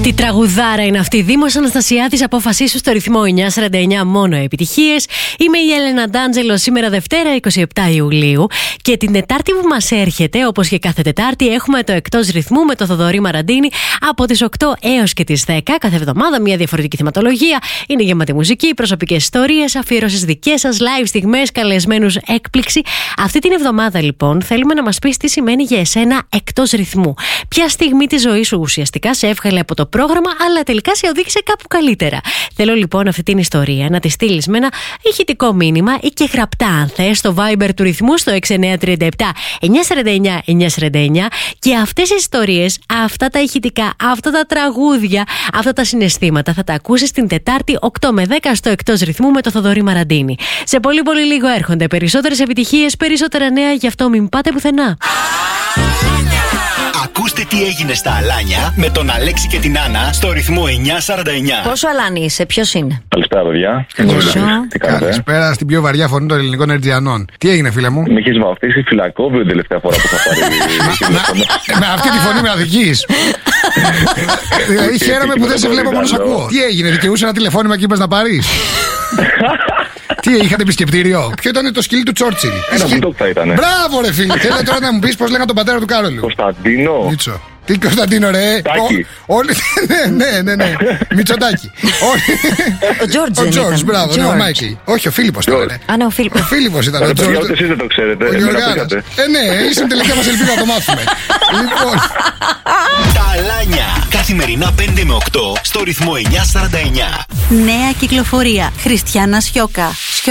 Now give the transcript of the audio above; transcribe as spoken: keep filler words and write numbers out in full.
Τι τραγουδάρα είναι αυτή. Δήμος Αναστασιάδης, απόφασή σου στο ρυθμό εννιά σαράντα εννιά, μόνο επιτυχίες. Είμαι η Έλενα Ντάντζελο, σήμερα Δευτέρα είκοσι επτά Ιουλίου. Και την Τετάρτη που μας έρχεται, όπως και κάθε Τετάρτη, έχουμε το Εκτός Ρυθμού με το Θοδωρή Μαραντίνη από τις οκτώ έως και τις δέκα. Κάθε εβδομάδα μια διαφορετική θεματολογία. Είναι γεμάτη μουσική, προσωπικές ιστορίες, αφιερώσεις δικές σας, live στιγμές, καλεσμένους έκπληξη. Αυτή την εβδομάδα λοιπόν θέλουμε να μας πεις τι σημαίνει για εσένα εκτός ρυθμού. Ποια στιγμή της ζωής σου ουσιαστικά σε έβγαλε από το πρόγραμμα, αλλά τελικά σε οδήγησε κάπου καλύτερα. Θέλω λοιπόν αυτή την ιστορία να τη στείλεις με ένα ηχητικό μήνυμα ή και γραπτά, αν θες, στο Viber του ρυθμού στο έξι εννιά τρία επτά εννιά σαράντα εννιά εννιά σαράντα εννιά. Και αυτές οι ιστορίες, αυτά τα ηχητικά, αυτά τα τραγούδια, αυτά τα συναισθήματα θα τα ακούσεις την Τετάρτη οκτώ με δέκα στο Εκτός Ρυθμού με το Θοδωρή Μαραντίνη. Σε πολύ πολύ λίγο έρχονται περισσότερες επιτυχίες, περισσότερα νέα, γι' αυτό μην πάτε πουθενά. Ακούστε τι έγινε στα Αλάνια με τον Αλέξη και την Άννα στο ρυθμό εννιά σαράντα εννιά. Πόσο Αλάνι είσαι, ποιος είναι? Καλησπέρα, παιδιά. Καλησπέρα στην πιο βαριά φωνή των ελληνικών Ερτζιανών. Τι έγινε, φίλε μου? Με έχει βαφτίσει φυλακόβιο την τελευταία φορά που θα πάρει. Με αυτή τη φωνή με αδικείς. Δηλαδή χαίρομαι που δεν σε βλέπω, μόνο σ' ακούω. Τι έγινε, δικαιούσε ένα τηλεφώνημα και είπες να πάρεις? Τι, είχατε επισκεπτήριο? Ποιο ήταν το σκυλί του Τσόρτσιλ? Ένα μπουλντόγκ θα ήταν. Μπράβο, ρε φίλε. Θέλω τώρα να μου πεις πώς λέγανε τον πατέρα του Κάρολου. Κωνσταντίνο. Μίτσο. Τι Κωνσταντίνο, ρε? Τάκη. Όλοι. Ναι, ναι, ναι. Μητσοτάκη. Ο Τζόρτζ. Ο Τζόρτζ, μπράβο. Ναι, ο Μάικλ. Όχι, ο Φίλιππος τώρα. Α, ναι, ο Φίλιππος. Ο Φίλιππος ήταν. Ο Τζόρτζ. Ούτε εσείς δεν το ξέρετε. Ο Γιωργάνας. Ε, ναι, ήσουν τελικά μας ελπίδα να το μάθουμε. Λοιπόν. Τα Αλάνια. Καθημερινά πέντε με οκτώ στο ρυθμό εννιά σαράντα εννιά. Νέα κυκλοφορία. Χριστιάνα Σιώκα.